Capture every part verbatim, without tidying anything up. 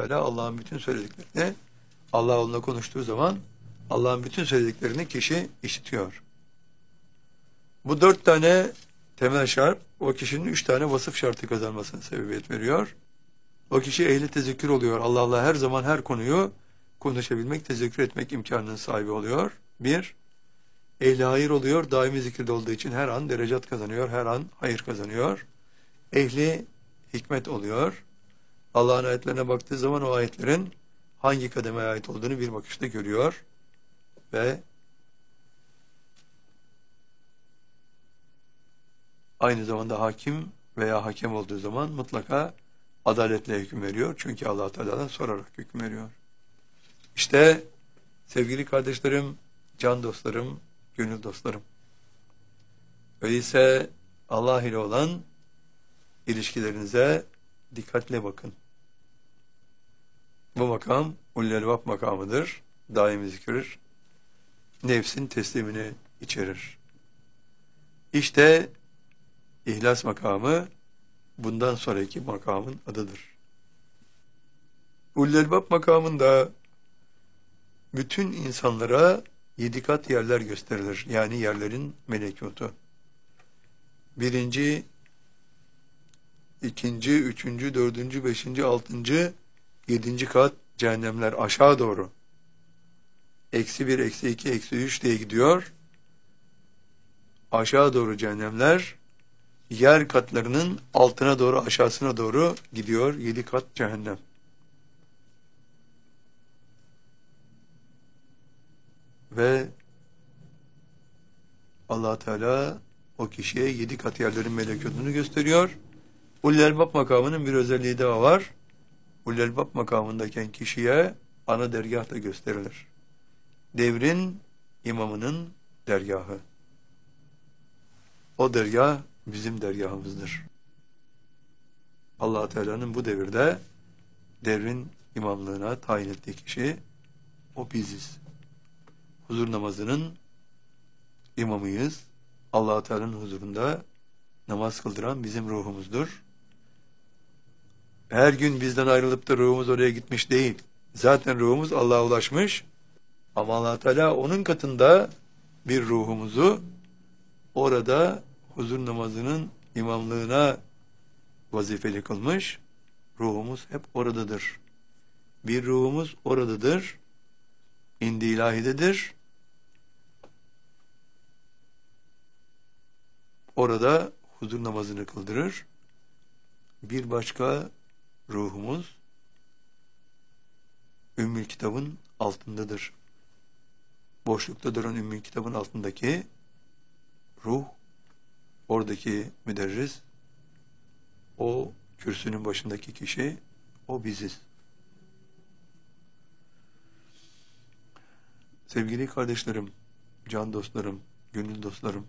Teala Allah'ın bütün söylediklerini, Allah onunla konuştuğu zaman Allah'ın bütün söylediklerini kişi işitiyor. Bu dört tane temel şart o kişinin üç tane vasıf şartı kazanmasına sebebiyet veriyor. O kişi ehli tezekkür oluyor. Allah Allah her zaman her konuyu konuşabilmek, tezekkür etmek imkanının sahibi oluyor. Bir, ehli hayır oluyor. Daimi zikirde olduğu için her an derecat kazanıyor, her an hayır kazanıyor. Ehli hikmet oluyor. Allah'ın ayetlerine baktığı zaman o ayetlerin hangi kademeye ait olduğunu bir bakışta görüyor. Ve aynı zamanda hakim veya hakem olduğu zaman mutlaka adaletle hüküm veriyor. Çünkü Allah Teala'dan sorarak hüküm veriyor. İşte sevgili kardeşlerim, can dostlarım, gönül dostlarım. Öyleyse Allah ile olan ilişkilerinize dikkatle bakın. Bu makam ullelvab makamıdır. Daimi zikir, nefsin teslimini içerir. İşte İhlas makamı bundan sonraki makamın adıdır. Ullelbab makamında bütün insanlara yedi kat yerler gösterilir. Yani yerlerin melekutu. Birinci, ikinci, üçüncü, dördüncü, beşinci, altıncı, yedinci kat cehennemler aşağı doğru. Eksi bir, eksi iki, eksi üç diye gidiyor. Aşağı doğru cehennemler, yer katlarının altına doğru, aşağısına doğru gidiyor. Yedi kat cehennem. Ve Allah Teala o kişiye yedi kat yerlerin melekutunu gösteriyor. Ullelbab makamının bir özelliği daha var. Ullelbab makamındayken kişiye ana dergah da gösterilir. Devrin imamının dergahı. O dergah bizim dergahımızdır. Allah Teala'nın bu devirde devrin imamlığına tayin ettiği kişi o biziz. Huzur namazının imamıyız. Allah Teala'nın huzurunda namaz kıldıran bizim ruhumuzdur. Her gün bizden ayrılıp da ruhumuz oraya gitmiş değil. Zaten ruhumuz Allah'a ulaşmış. Ama Allah Teala onun katında bir ruhumuzu orada huzur namazının imamlığına vazifeli kılmış. Ruhumuz hep oradadır. Bir ruhumuz oradadır. İndi ilahidedir. Orada huzur namazını kıldırır. Bir başka ruhumuz Ümmül Kitab'ın altındadır. Boşlukta duran Ümmül Kitab'ın altındaki ruh, oradaki müderris, o kürsünün başındaki kişi, o biziz. Sevgili kardeşlerim, can dostlarım, gönül dostlarım,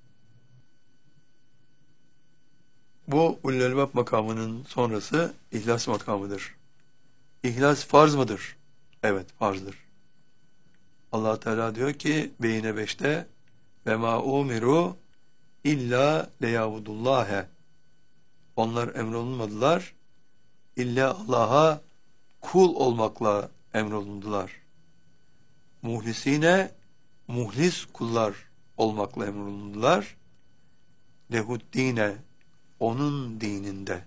bu ullelbab makamının sonrası ihlas makamıdır. İhlas farz mıdır? Evet, farzdır. Allah Teala diyor ki Beyne beşte ve ma umiru illa leyabudullâhe. Onlar emrolunmadılar. İlla Allah'a kul olmakla emrolundular. Muhlisine muhlis kullar olmakla emrolundular. Lehuddine, onun dininde.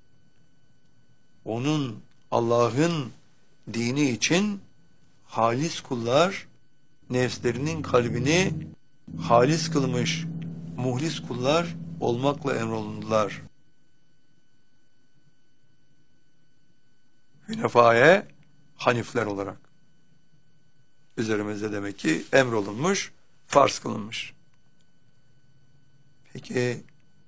Onun, Allah'ın dini için halis kullar, nefslerinin kalbini halis kılmış muhlis kullar olmakla emrolundular. Hünefâye, hanifler olarak. Üzerimizde demek ki emrolunmuş, farz kılınmış. Peki,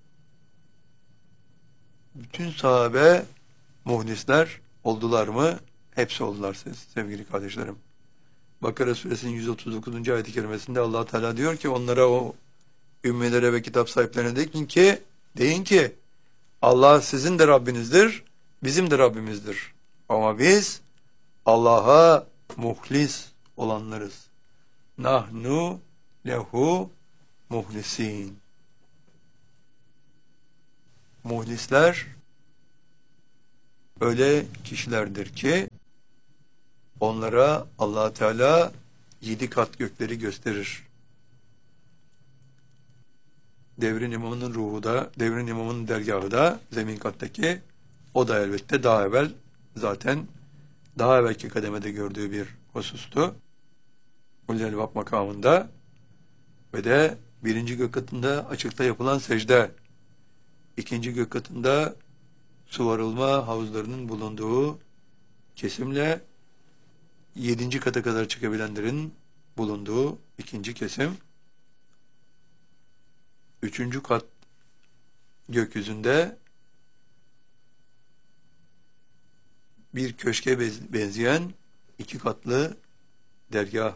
bütün sahabe muhlisler oldular mı? Hepsi oldular siz, sevgili kardeşlerim. Bakara suresinin yüz otuz dokuzuncu ayet-i kerimesinde Allah Teala diyor ki onlara, o ümmilere ve kitap sahiplerine deyin ki, deyin ki Allah sizin de Rabbinizdir, bizim de Rabbimizdir. Ama biz Allah'a muhlis olanlarız. Nahnu lehu muhlisin. Muhlisler öyle kişilerdir ki onlara Allah Teala yedi kat gökleri gösterir. Devrin imamının ruhu da, devrin imamının dergahı da zemin kattaki, o da elbette daha evvel zaten daha evvelki kademede gördüğü bir husustu. Ulul Elbab makamında ve de birinci gök katında açıkta yapılan secde, ikinci gök katında suvarılma havuzlarının bulunduğu kesimle yedinci kata kadar çıkabilenlerin bulunduğu ikinci kesim, üçüncü kat gökyüzünde bir köşke benzeyen iki katlı dergah,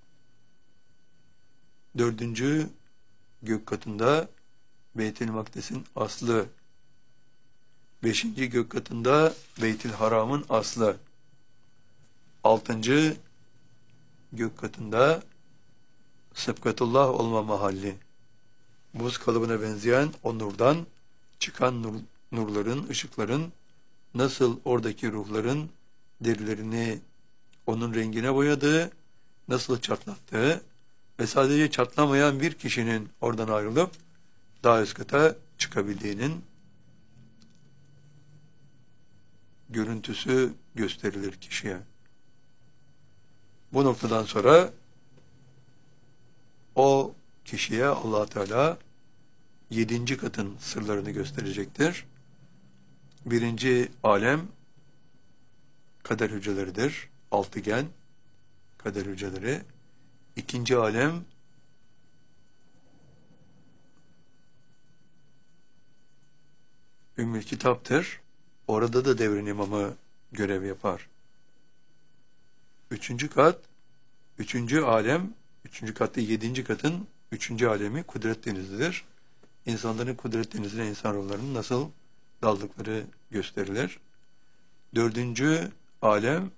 dördüncü gök katında Beyt-i Makdes'in aslı, beşinci gök katında Beyt-i Haram'ın aslı, altıncı gök katında Sıbgatullah olma mahalli, buz kalıbına benzeyen o nurdan çıkan nur, nurların, ışıkların nasıl oradaki ruhların derilerini onun rengine boyadığı, nasıl çatlattığı ve sadece çatlamayan bir kişinin oradan ayrılıp daha üst kata çıkabildiğinin görüntüsü gösterilir kişiye. Bu noktadan sonra o kişiye Allah Teala yedinci katın sırlarını gösterecektir. Birinci alem kader hücreleridir. Altıgen kader hücreleri. İkinci alem Ümmül Kitap'tır. Orada da devrin imamı görev yapar. Üçüncü kat, üçüncü alem, üçüncü katta yedinci katın üçüncü alemi kudret denizidir. İnsanların kudret denizine insan ruhlarının nasıl daldıkları gösterilir. Dördüncü alem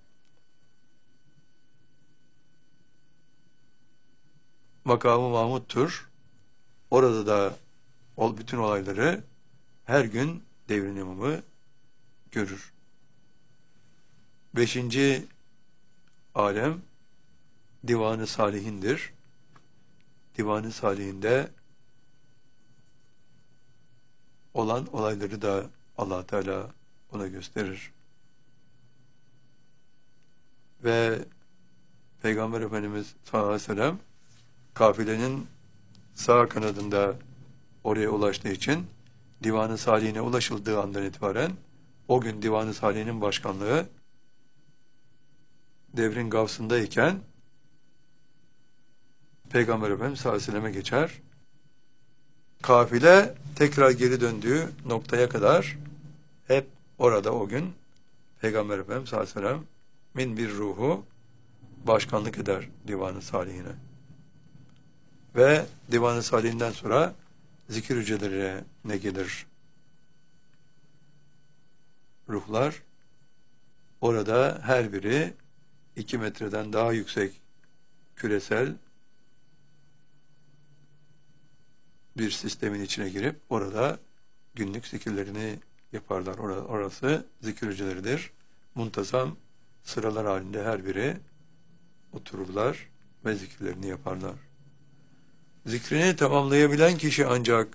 makamı Mahmud'tur. Orada da bütün olayları her gün devrin imamı görür. Beşinci alem Divan-ı Salihin'dir. Divan-ı Salihinde olan olayları da Allah Teala ona gösterir. Ve Peygamber Efendimiz sallallahu aleyhi ve sellem kafilenin sağ kanadında oraya ulaştığı için Divan-ı Salihine ulaşıldığı andan itibaren o gün Divan-ı Salih'in başkanlığı devrin gavsındayken Peygamber Efendimiz sallallahu aleyhi ve selleme geçer. Kafile tekrar geri döndüğü noktaya kadar hep orada o gün Peygamber Efendimiz sallallahu aleyhi ve sellem'in bir ruhu başkanlık eder Divan-ı Salihine. Ve Divan-ı Salih'inden sonra zikir hücrelerine gelir ruhlar. Orada her biri iki metreden daha yüksek küresel bir sistemin içine girip orada günlük zikirlerini yaparlar. Orası zikir hücreleridir. Muntazam sıralar halinde her biri otururlar ve zikirlerini yaparlar. Zikrini tamamlayabilen kişi ancak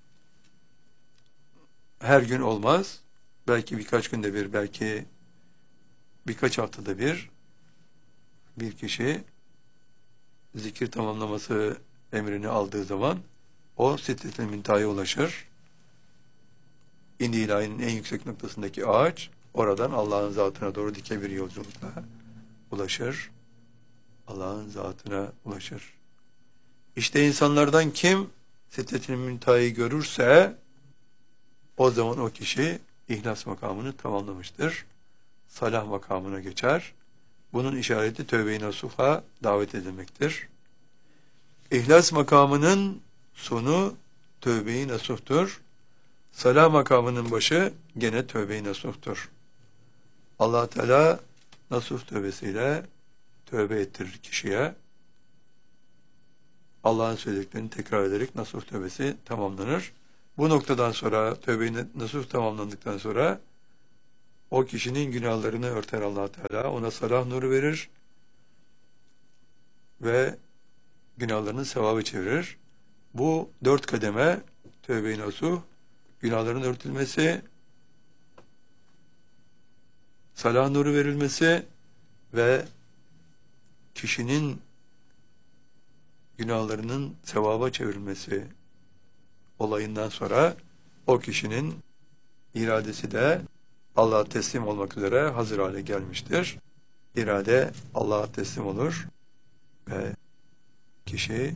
her gün olmaz. Belki birkaç günde bir, belki birkaç haftada bir bir kişi zikir tamamlaması emrini aldığı zaman o Sidret-i Münteha'ya ulaşır. İndi ilahinin en yüksek noktasındaki ağaç, oradan Allah'ın zatına doğru dike bir yolculukla ulaşır. Allah'ın zatına ulaşır. İşte insanlardan kim Sidret-i Münteha'yı görürse o zaman o kişi ihlas makamını tamamlamıştır. Salah makamına geçer. Bunun işareti tövbe-i nasuha davet edilmektir. İhlas makamının sonu tövbe-i nasuhtur. Salah makamının başı gene tövbe-i nasuhtur. Allah Teala nasuh tövbesiyle tövbe ettirir kişiye. Allah'ın söylediklerini tekrar ederek nasuh tövbesi tamamlanır. Bu noktadan sonra tövbe-i nasuh tamamlandıktan sonra o kişinin günahlarını örter Allah Teala. Ona salah nuru verir ve günahlarının sevabı çevirir. Bu dört kademe, tövbe-i nasuh, günahların örtülmesi, salah nuru verilmesi ve kişinin günahlarının sevaba çevrilmesi olayından sonra o kişinin iradesi de Allah'a teslim olmak üzere hazır hale gelmiştir. İrade Allah'a teslim olur ve kişi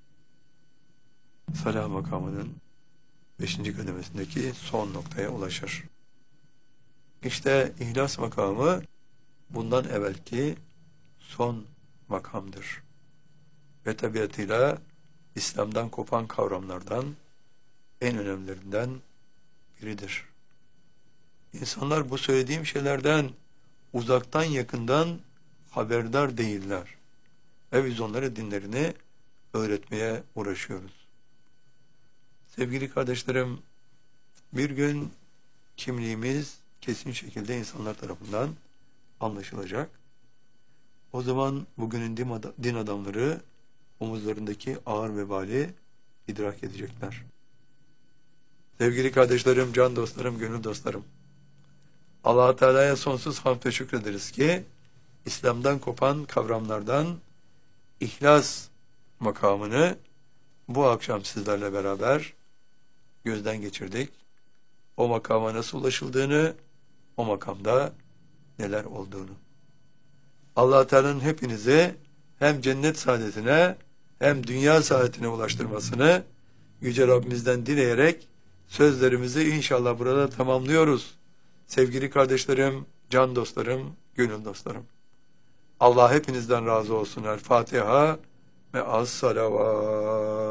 salah makamının beşinci kademesindeki son noktaya ulaşır. İşte ihlas makamı bundan evvelki son makamdır. Ve tabiatıyla İslam'dan kopan kavramlardan en önemlilerinden biridir. İnsanlar bu söylediğim şeylerden uzaktan yakından haberdar değiller. Ve biz onlara dinlerini öğretmeye uğraşıyoruz. Sevgili kardeşlerim, bir gün kimliğimiz kesin şekilde insanlar tarafından anlaşılacak. O zaman bugünün din adamları omuzlarındaki ağır vebali idrak edecekler. Sevgili kardeşlerim, can dostlarım, gönül dostlarım, Allah-u Teala'ya sonsuz hamd ve şükrederiz ki İslam'dan kopan kavramlardan ihlas makamını bu akşam sizlerle beraber gözden geçirdik. O makama nasıl ulaşıldığını, o makamda neler olduğunu. Allah-u Teala'nın hepinizi hem cennet saadetine hem dünya saadetine ulaştırmasını Yüce Rabbimizden dileyerek sözlerimizi inşallah burada tamamlıyoruz. Sevgili kardeşlerim, can dostlarım, gönül dostlarım. Allah hepinizden razı olsun. El Fatiha ve az salavat.